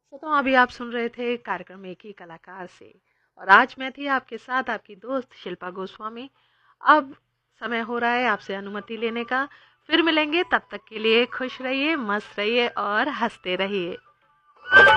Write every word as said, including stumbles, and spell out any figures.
तो अभी आप सुन रहे थे कार्यक्रम एक ही कलाकार से। और आज मैं थी आपके साथ आपकी दोस्त शिल्पा गोस्वामी। अब समय हो रहा है आपसे अनुमति लेने का। फिर मिलेंगे, तब तक के लिए खुश रहिए, मस्त रहिए और हंसते रहिए।